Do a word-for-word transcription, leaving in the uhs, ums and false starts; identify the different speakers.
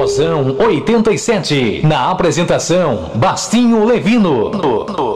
Speaker 1: Mozão oitenta e sete. Na apresentação, Bastinho Levino.